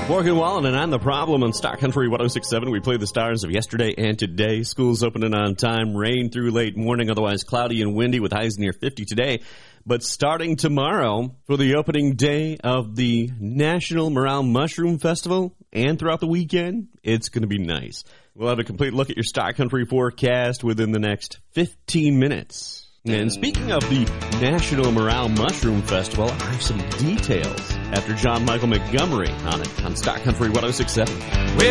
Morgan Wallen and I'm the Problem on Star Country 106.7. We play the stars of yesterday and today. School's opening on time. Rain through late morning, otherwise cloudy and windy with highs near 50 today. But starting tomorrow for the opening day of the National Morale Mushroom Festival and throughout the weekend, it's going to be nice. We'll have a complete look at your Star Country forecast within the next 15 minutes. And speaking of the National Morale Mushroom Festival, I have some details after John Michael Montgomery on it on Star Country 106.7. Well,